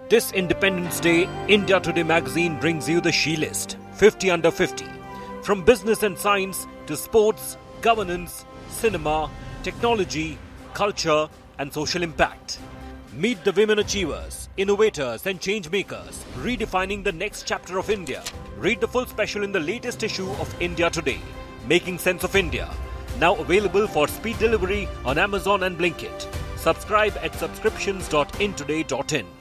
This Independence Day, India Today magazine brings you the She List 50 under 50. From business and science to sports, governance, cinema, technology, culture and social impact. Meet the women achievers, innovators and change makers, redefining the next chapter of India. Read the full special in the latest issue of India Today, Making Sense of India. Now available for speed delivery on Amazon and Blinkit. Subscribe at subscriptions.intoday.in.